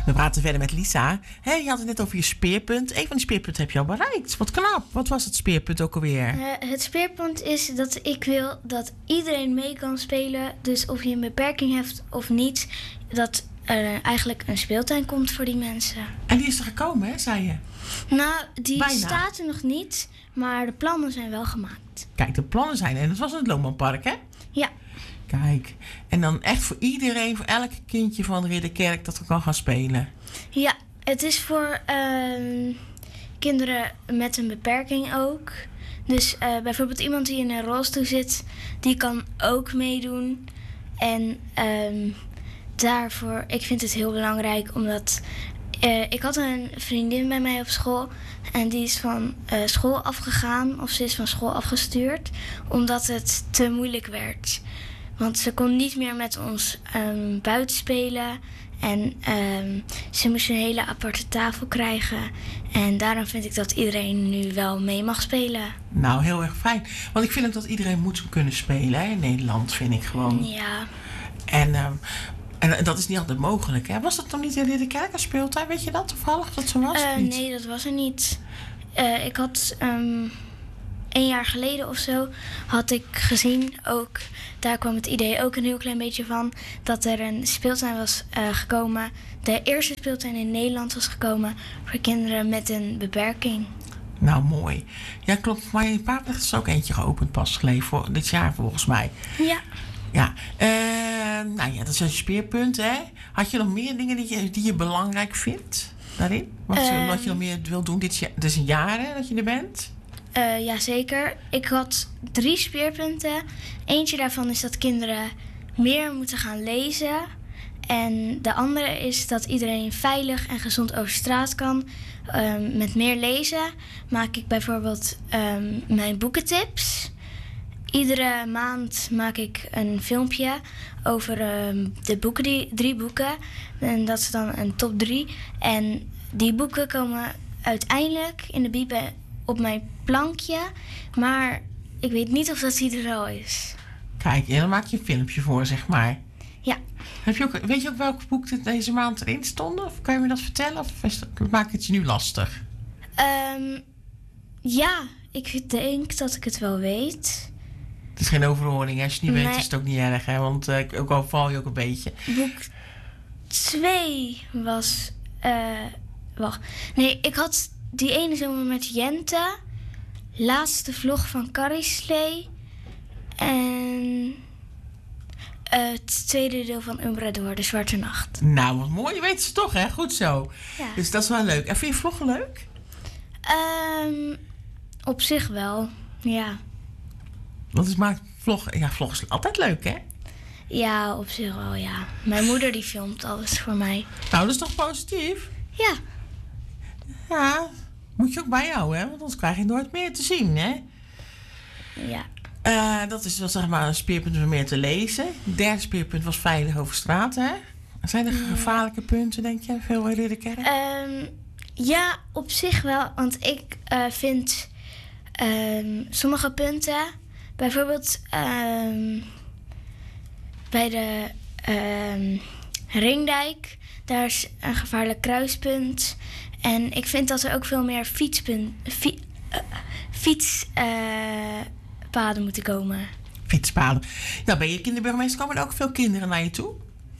We praten verder met Lisa. Je had het net over je speerpunt. Een van die speerpunten heb je al bereikt. Wat knap. Wat was het speerpunt ook alweer? Het speerpunt is dat ik wil dat iedereen mee kan spelen. Dus of je een beperking hebt of niet, dat er eigenlijk een speeltuin komt voor die mensen. En die is er gekomen, hè, zei je? Nou, die Bijna. staat er nog niet, maar de plannen zijn wel gemaakt. Kijk, de plannen zijn er. En dat was in het Loonmanpark, hè? Ja. Kijk. En dan echt voor iedereen, voor elk kindje van Ridderkerk dat er kan gaan spelen. Ja, het is voor kinderen met een beperking ook. Dus bijvoorbeeld iemand die in een rolstoel zit, die kan ook meedoen. En daarvoor, ik vind het heel belangrijk, omdat ik had een vriendin bij mij op school en die is van school afgegaan, of ze is van school afgestuurd, omdat het te moeilijk werd. Want ze kon niet meer met ons buiten spelen en ze moest een hele aparte tafel krijgen. En daarom vind ik dat iedereen nu wel mee mag spelen. Nou, heel erg fijn. Want ik vind ook dat iedereen moet kunnen spelen, hè? In Nederland, vind ik gewoon. Ja. En dat is niet altijd mogelijk, hè? Was dat dan niet in Ridderkerk een speeltuin? Weet je dat toevallig, dat zo was? Nee, dat was er niet. Ik had 1 jaar geleden of zo had ik gezien ook, daar kwam het idee ook een heel klein beetje van, dat er een speeltuin was gekomen. De eerste speeltuin in Nederland was gekomen voor kinderen met een beperking. Nou, mooi. Ja, klopt. Maar in Papendrecht is ook eentje geopend pas geleden, voor dit jaar volgens mij. Ja. Ja, nou ja, dat is een speerpunt, hè? Had je nog meer dingen die je belangrijk vindt daarin? Wat je nog meer wil doen dit jaar? Het is een jaar, hè, dat je er bent? Jazeker. Ik had 3 speerpunten. Eentje daarvan is dat kinderen meer moeten gaan lezen. En de andere is dat iedereen veilig en gezond over straat kan. Met meer lezen maak ik bijvoorbeeld mijn boekentips. Iedere maand maak ik een filmpje over de boeken, 3 boeken. En dat is dan een top 3. En die boeken komen uiteindelijk in de Bijbel op mijn plankje. Maar ik weet niet of dat die er al is. Kijk, en dan maak je een filmpje voor, zeg maar. Ja. Weet je ook welk boek deze maand erin stonden? Of kan je me dat vertellen? Of maak het je nu lastig? Ja, ik denk dat ik het wel weet. Het is geen overhoring, hè? Als je het niet weet, is het ook niet erg, hè? Want ook al val je ook een beetje. Boek 2 was... wacht. Nee, ik had die ene zomer met Jente. Laatste vlog van Carrie en het tweede deel van Umbra Door, de Zwarte Nacht. Nou, wat mooi. Je weet ze toch, hè? Goed zo. Ja. Dus dat is wel leuk. En vind je vloggen leuk? Op zich wel, ja. Want het maakt vloggen is altijd leuk, hè? Ja, op zich wel, ja. Mijn moeder die filmt alles voor mij. Nou, dat is toch positief? Ja. Ja, moet je ook bijhouden, hè? Want anders krijg je nooit meer te zien, hè? Ja. Dat is wel, zeg maar, een speerpunt om meer te lezen. Het derde speerpunt was veilig over straat, hè? Zijn er gevaarlijke punten, denk je, veel in Ridderkerk? Ja, op zich wel. Want ik vind sommige punten, bijvoorbeeld bij de Ringdijk, daar is een gevaarlijk kruispunt. En ik vind dat er ook veel meer fietspaden moeten komen. Fietspaden. Nou, ben je kinderburgemeester, komen er ook veel kinderen naar je toe?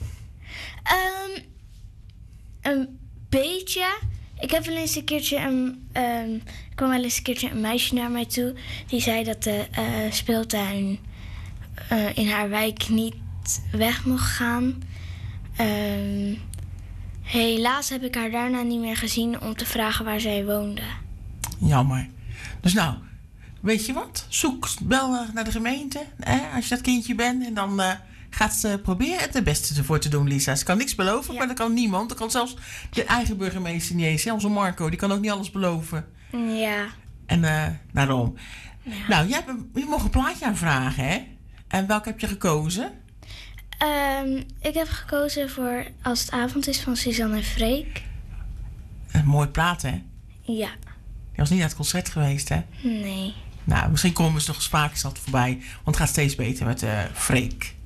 Een beetje. Ik heb wel eens een keertje kwam wel eens een keertje een meisje naar mij toe. Die zei dat de speeltuin in haar wijk niet weg mocht gaan. Helaas heb ik haar daarna niet meer gezien om te vragen waar zij woonde. Jammer. Dus nou, weet je wat? Bel naar de gemeente, als je dat kindje bent. En dan gaat ze proberen het het beste ervoor te doen, Lisa. Ze kan niks beloven, maar dat kan niemand. Dat kan zelfs de eigen burgemeester niet eens. Onze Marco, die kan ook niet alles beloven. Ja. En daarom. Ja. Nou, je mag een plaatje aanvragen, hè? En welke heb je gekozen? Ik heb gekozen voor Als het avond is van Suzanne en Freek. Een mooi plaat, hè? Ja. Je was niet naar het concert geweest, hè? Nee. Nou, misschien komen ze nog vaak voorbij. Want het gaat steeds beter met Freek.